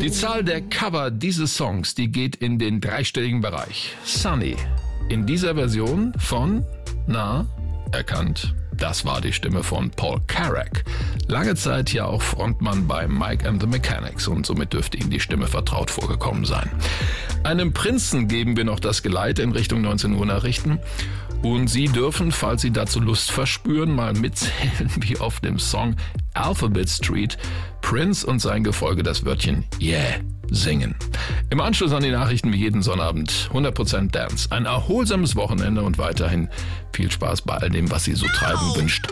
Die Zahl der Cover dieses Songs, die geht in den dreistelligen Bereich. Sunny, in dieser Version von, erkannt, das war die Stimme von Paul Carrack. Lange Zeit ja auch Frontmann bei Mike and the Mechanics und somit dürfte ihm die Stimme vertraut vorgekommen sein. Einem Prinzen geben wir noch das Geleit in Richtung 19 Uhr Nachrichten. Und Sie dürfen, falls Sie dazu Lust verspüren, mal mitzählen, wie auf dem Song Alphabet Street Prince und sein Gefolge das Wörtchen Yeah singen. Im Anschluss an die Nachrichten wie jeden Sonnabend 100% Dance. Ein erholsames Wochenende und weiterhin viel Spaß bei all dem, was Sie so treiben wünscht